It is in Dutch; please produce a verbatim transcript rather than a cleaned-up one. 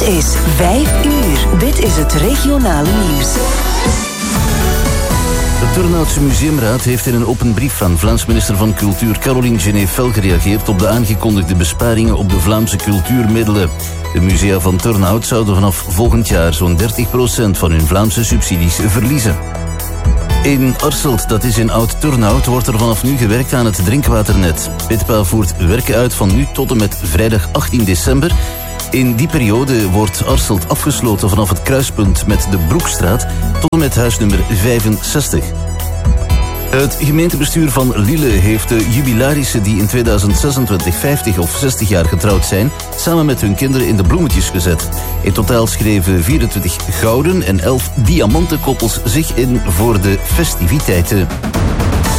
is vijf uur. Dit is het regionale nieuws. De Turnhoutse Museumraad heeft in een open brief van Vlaams minister van Cultuur Caroline Genet fel gereageerd op de aangekondigde besparingen op de Vlaamse cultuurmiddelen. De musea van Turnhout zouden vanaf volgend jaar zo'n dertig procent van hun Vlaamse subsidies verliezen. In Arselt, dat is in Oud-Turnhout, wordt er vanaf nu gewerkt aan het drinkwaternet. Petpa voert werken uit van nu tot en met vrijdag achttien december. In die periode wordt Arselt afgesloten vanaf het kruispunt met de Broekstraat tot en met huisnummer vijfenzestig. Het gemeentebestuur van Lille heeft de jubilarissen die in tweeduizend zesentwintig vijftig of zestig jaar getrouwd zijn, samen met hun kinderen in de bloemetjes gezet. In totaal schreven vierentwintig gouden en elf diamanten koppels zich in voor de festiviteiten.